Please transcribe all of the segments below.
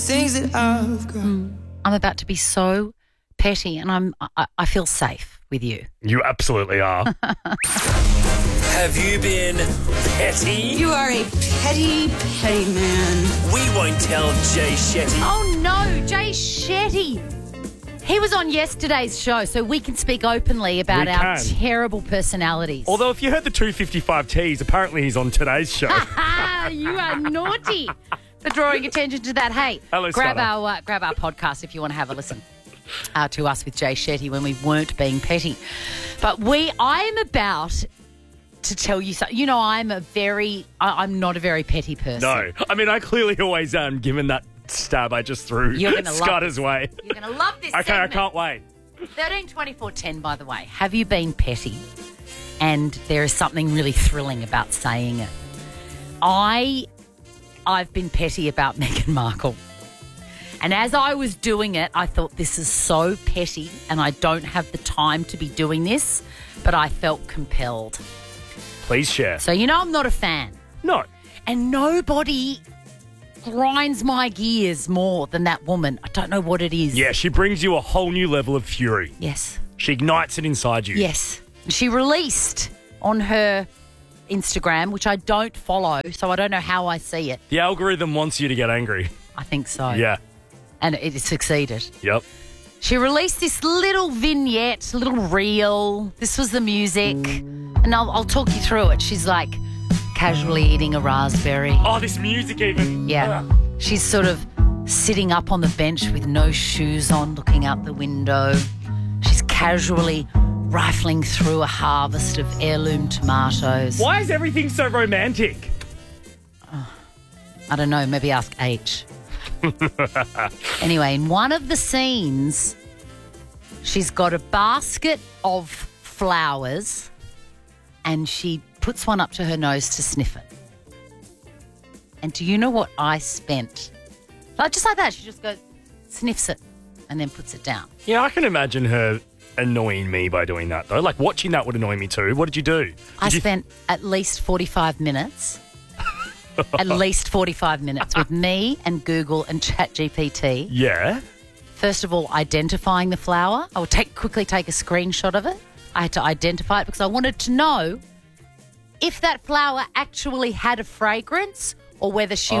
Things that I've got. I'm about to be so petty, and I feel safe with you. You absolutely are. Have you been petty? You are a petty, petty man. We won't tell Jay Shetty. Oh no, Jay Shetty. He was on yesterday's show, so we can speak openly about We our can. terrible personalities. Although if you heard the 255 Tees, apparently he's on today's show. You are naughty for drawing attention to that. Hey, Hello, grab Scott. our podcast if you want to have a listen to us with Jay Shetty when we weren't being petty. But I am about to tell you something. You know, I'm not a very petty person. No. I mean, I clearly always am, given that stab I just threw You're gonna love Scotter's way. You're going to love this Okay, segment. I can't wait. 13 24 10, by the way. Have you been petty? And there is something really thrilling about saying it. I've been petty about Meghan Markle. And as I was doing it, I thought, this is so petty and I don't have the time to be doing this, but I felt compelled. Please share. So, you know, I'm not a fan. No. And nobody grinds my gears more than that woman. I don't know what it is. Yeah, she brings you a whole new level of fury. Yes. She ignites it inside you. Yes. She released on her Instagram, which I don't follow, so I don't know how I see it. The algorithm wants you to get angry. I think so. Yeah. And it succeeded. Yep. She released this little vignette, little reel. This was the music. And I'll talk you through it. She's like casually eating a raspberry. Oh, this music even. Yeah. She's sort of sitting up on the bench with no shoes on, looking out the window. She's casually rifling through a harvest of heirloom tomatoes. Why is everything so romantic? I don't know, maybe ask H. Anyway, in one of the scenes, she's got a basket of flowers and she puts one up to her nose to sniff it. And do you know what I spent? Like, just like that, she just goes, sniffs it and then puts it down. Yeah, I can imagine her annoying me by doing that, though. Like, watching that would annoy me too. What did you do? I spent at least 45 minutes. At least 45 minutes with me and Google and ChatGPT. Yeah. First of all, identifying the flower. I would quickly take a screenshot of it. I had to identify it because I wanted to know if that flower actually had a fragrance or whether she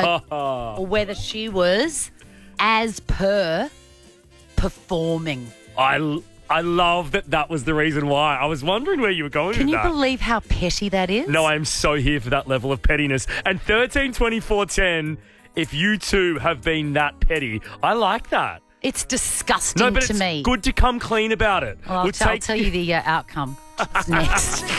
was as per performing. I love that was the reason why. I was wondering where you were going Can with you that. believe how petty that is? No, I'm so here for that level of pettiness. And 13, 24, 10, if you two have been that petty, I like that. It's disgusting No, but to it's me. good to come clean about it. Well, I'll tell you the outcome. It's next.